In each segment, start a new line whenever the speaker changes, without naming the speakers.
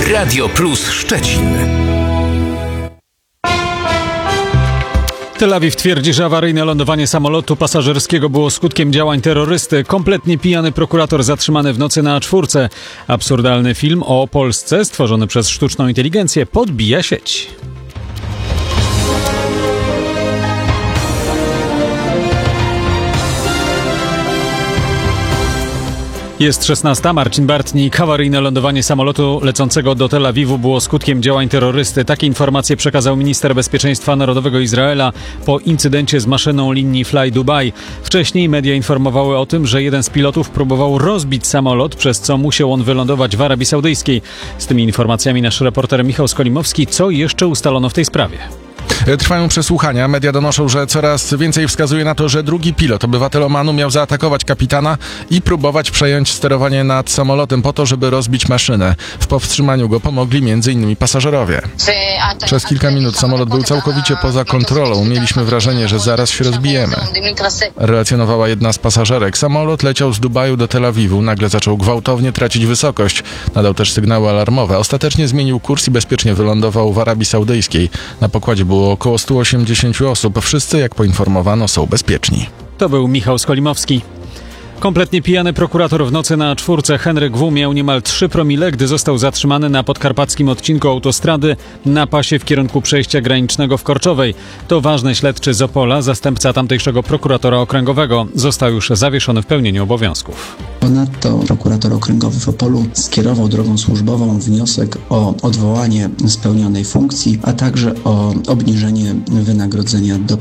Radio Plus Szczecin.
Tel Awiw twierdzi, że awaryjne lądowanie samolotu pasażerskiego było skutkiem działań terrorysty. Kompletnie pijany prokurator zatrzymany w nocy na A4. Absurdalny film o Polsce stworzony przez sztuczną inteligencję podbija sieć. Jest 16. Marcin Bartnik. Awaryjne lądowanie samolotu lecącego do Tel Awiwu było skutkiem działań terrorysty. Takie informacje przekazał minister bezpieczeństwa narodowego Izraela po incydencie z maszyną linii Fly Dubai. Wcześniej media informowały o tym, że jeden z pilotów próbował rozbić samolot, przez co musiał on wylądować w Arabii Saudyjskiej. Z tymi informacjami nasz reporter Michał Skolimowski. Co jeszcze ustalono w tej sprawie?
Trwają przesłuchania. Media donoszą, że coraz więcej wskazuje na to, że drugi pilot, obywatel Omanu, miał zaatakować kapitana i próbować przejąć sterowanie nad samolotem po to, żeby rozbić maszynę. W powstrzymaniu go pomogli m.in. pasażerowie. Przez kilka minut samolot był całkowicie poza kontrolą. Mieliśmy wrażenie, że zaraz się rozbijemy. Relacjonowała jedna z pasażerek. Samolot leciał z Dubaju do Tel Awiwu. Nagle zaczął gwałtownie tracić wysokość. Nadał też sygnały alarmowe. Ostatecznie zmienił kurs i bezpiecznie wylądował w Arabii Saudyjskiej. Na pokładzie było około 180 osób. Wszyscy, jak poinformowano, są bezpieczni.
To był Michał Skolimowski. Kompletnie pijany prokurator w nocy na A4. Henryk W. miał niemal 3 promile, gdy został zatrzymany na podkarpackim odcinku autostrady na pasie w kierunku przejścia granicznego w Korczowej. To ważny śledczy z Opola, zastępca tamtejszego prokuratora okręgowego. Został już zawieszony w pełnieniu obowiązków.
Ponadto prokurator okręgowy w Opolu skierował drogą służbową wniosek o odwołanie spełnionej funkcji, a także o obniżenie wynagrodzenia do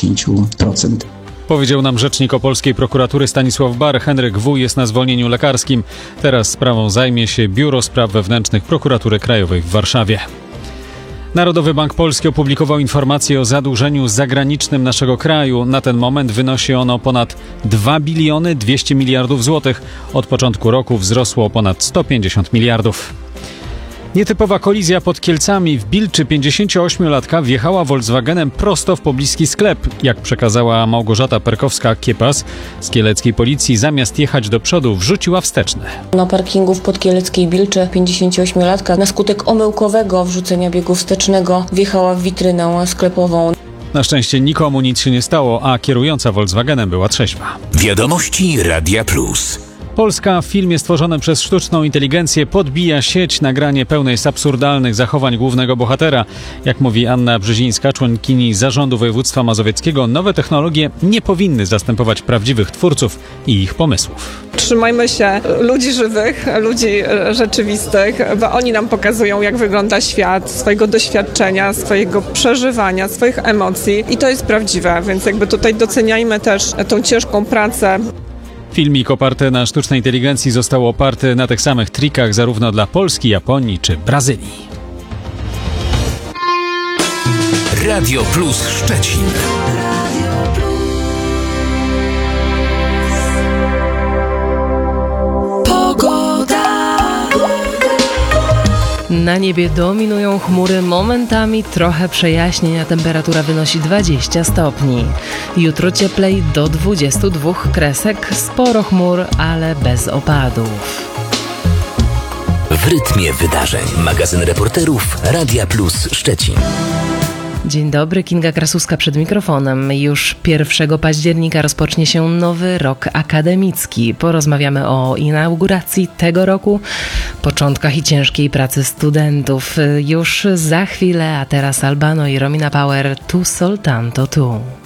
50%.
Powiedział nam rzecznik opolskiej prokuratury Stanisław Bar. Henryk W. jest na zwolnieniu lekarskim. Teraz sprawą zajmie się Biuro Spraw Wewnętrznych Prokuratury Krajowej w Warszawie. Narodowy Bank Polski opublikował informację o zadłużeniu zagranicznym naszego kraju. Na ten moment wynosi ono ponad 2 biliony 200 miliardów złotych. Od początku roku wzrosło o ponad 150 miliardów. Nietypowa kolizja pod Kielcami. W Bilczy 58-latka wjechała Volkswagenem prosto w pobliski sklep. Jak przekazała Małgorzata Perkowska-Kiepas z kieleckiej policji, zamiast jechać do przodu, wrzuciła wsteczny.
Na parkingu w Podkieleckiej Bilczy 58-latka na skutek omyłkowego wrzucenia biegu wstecznego wjechała w witrynę sklepową.
Na szczęście nikomu nic się nie stało, a kierująca Volkswagenem była trzeźwa.
Wiadomości Radia Plus.
Polska w filmie stworzonym przez sztuczną inteligencję podbija sieć. Nagranie pełne jest absurdalnych zachowań głównego bohatera. Jak mówi Anna Brzezińska, członkini Zarządu Województwa Mazowieckiego, nowe technologie nie powinny zastępować prawdziwych twórców i ich pomysłów.
Trzymajmy się ludzi żywych, ludzi rzeczywistych, bo oni nam pokazują, jak wygląda świat, swojego doświadczenia, swojego przeżywania, swoich emocji i to jest prawdziwe, więc jakby tutaj doceniajmy też tą ciężką pracę.
Filmik oparty na sztucznej inteligencji został oparty na tych samych trikach zarówno dla Polski, Japonii czy Brazylii.
Radio Plus Szczecin.
Na niebie dominują chmury, momentami trochę przejaśnień, a temperatura wynosi 20 stopni. Jutro cieplej do 22 kresek, sporo chmur, ale bez opadów.
W rytmie wydarzeń. Magazyn reporterów Radia Plus Szczecin.
Dzień dobry, Kinga Krasuska przed mikrofonem. Już 1 października rozpocznie się nowy rok akademicki. Porozmawiamy o inauguracji tego roku, początkach i ciężkiej pracy studentów. Już za chwilę, a teraz Albano i Romina Power, Tu Soltanto Tu.